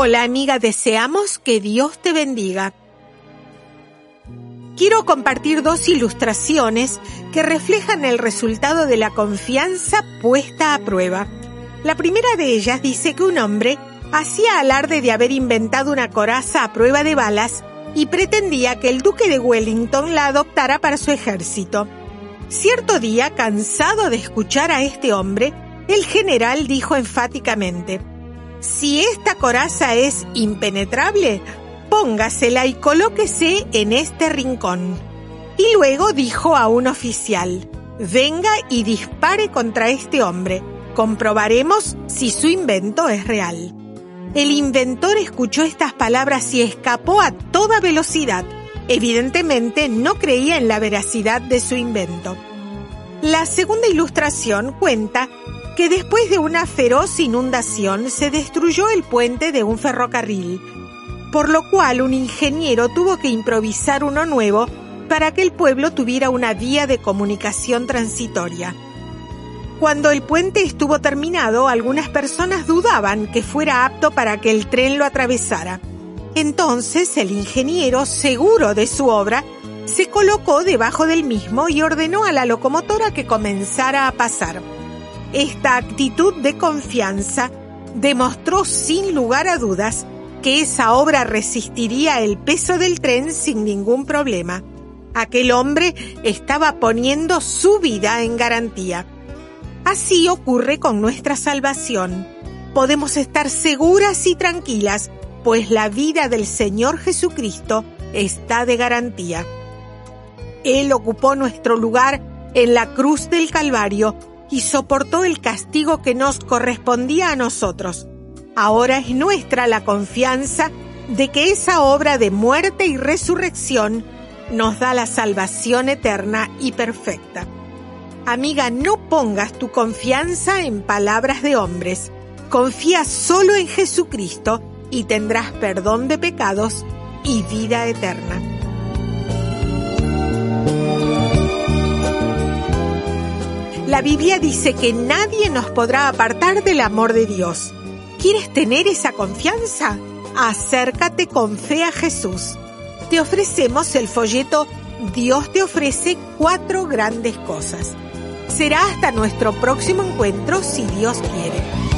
Hola amiga, deseamos que Dios te bendiga. Quiero compartir 2 ilustraciones que reflejan el resultado de la confianza puesta a prueba. La primera de ellas dice que un hombre hacía alarde de haber inventado una coraza a prueba de balas y pretendía que el duque de Wellington la adoptara para su ejército. Cierto día, cansado de escuchar a este hombre, el general dijo enfáticamente: «Si esta coraza es impenetrable, póngasela y colóquese en este rincón». Y luego dijo a un oficial: «Venga y dispare contra este hombre. Comprobaremos si su invento es real». El inventor escuchó estas palabras y escapó a toda velocidad. Evidentemente no creía en la veracidad de su invento. La segunda ilustración cuenta que después de una feroz inundación se destruyó el puente de un ferrocarril, por lo cual un ingeniero tuvo que improvisar uno nuevo para que el pueblo tuviera una vía de comunicación transitoria. Cuando el puente estuvo terminado, algunas personas dudaban que fuera apto para que el tren lo atravesara. Entonces el ingeniero, seguro de su obra, se colocó debajo del mismo y ordenó a la locomotora que comenzara a pasar. Esta actitud de confianza demostró sin lugar a dudas que esa obra resistiría el peso del tren sin ningún problema. Aquel hombre estaba poniendo su vida en garantía. Así ocurre con nuestra salvación. Podemos estar seguras y tranquilas, pues la vida del Señor Jesucristo está de garantía. Él ocupó nuestro lugar en la cruz del Calvario y soportó el castigo que nos correspondía a nosotros. Ahora es nuestra la confianza de que esa obra de muerte y resurrección nos da la salvación eterna y perfecta. Amiga, no pongas tu confianza en palabras de hombres. Confía solo en Jesucristo y tendrás perdón de pecados y vida eterna. La Biblia dice que nadie nos podrá apartar del amor de Dios. ¿Quieres tener esa confianza? Acércate con fe a Jesús. Te ofrecemos el folleto Dios te ofrece 4 grandes cosas. Será hasta nuestro próximo encuentro si Dios quiere.